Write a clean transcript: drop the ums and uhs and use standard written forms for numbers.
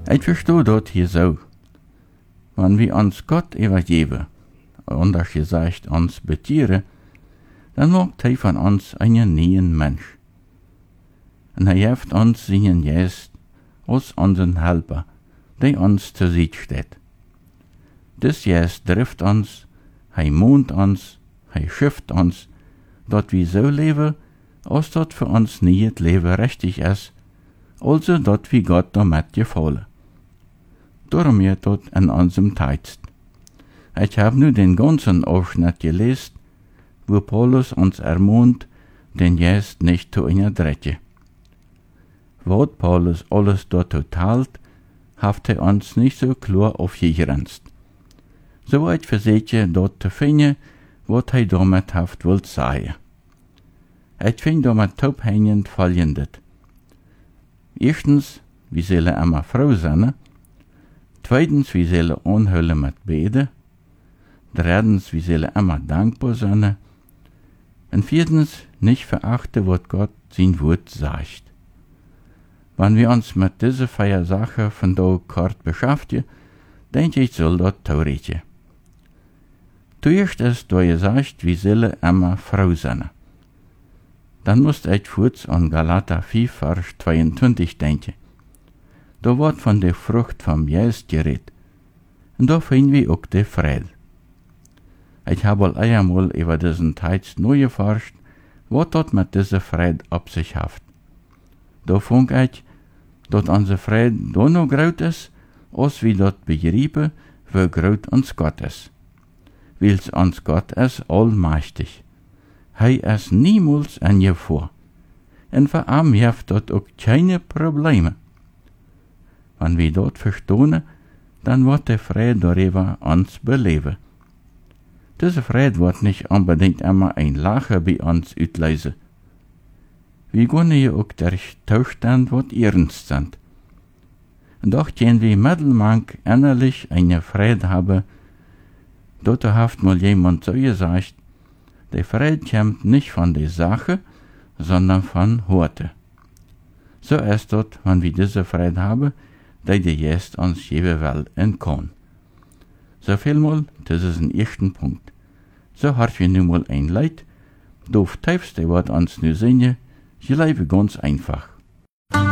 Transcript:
Ich verstehe dort hier so. Wenn wir uns Gott übergeben, anders gesagt uns betieren, dann macht er von uns einen neuen Mensch. Und er hilft uns seinen Geist als unseren Helfer, der uns zur Seite steht. Das Geist trifft uns, er mahnt uns, er schifft uns, dass wir so leben, als dat für uns nie het Leben richtig ist, also dat wir Gott damit gefallen. Darum wird dort in unserem Text. Ich habe nu den ganzen Abschnitt gelesen, wo Paulus uns ermahnt, den Geist nicht zu unterdrücken. Was Paulus alles dort teilt, hat er uns nicht so klar aufgegrenzt. Soweit versuche ich dort zu finden, was er damit will sagen. Ich finde damit tophängend folgendes. Erstens, wir sollen immer froh sein. Zweitens, wir sollen anhören mit Beten. Drittens, wir sollen immer dankbar sein. Und viertens, nicht verachten, was Gott sein Wort sagt. Wenn wir uns mit dieser 4 Sachen von da kurz beschäftigen, denke ich, soll das theoretisch. Zuerst ist da gesagt, wir sollen immer froh sein. Dann muss ich kurz an Galater 4, Vers 22 denken. Da wird von der Frucht vom Geist geredet. Und da finden wir auch den Frieden. Ich habe al einmal über diesen Text neu geforscht, was dort mit dieser Frieden auf sich hat. Da fand ich, dass unser Frieden da noch groß ist, als wir dort begreifen, wie groß uns Gott ist. Weil uns Gott ist allmächtig. Hij is niemals in je voor. En voor hem heeft dat ook keine Probleme. Wenn wir dort verstehen, dann wird der Friede darüber uns beleven. Diese Friede wird nicht unbedingt immer ein Lachen bei uns auslösen. Wir können ja auch der Zustand wird ernst sind. Doch können wir mittelmank innerlich eine Friede haben, dort hat mal jemand so gesagt, der Friede kommt nicht von der Sache, sondern von Horte. So ist dort, wenn wir diese Friede haben, der Geist uns geben will und kann. So vielmal, das ist ein ersten Punkt. So hat wir nun mal ein Leid, doof tiefste wird uns nu singen, je leven ganz einfach.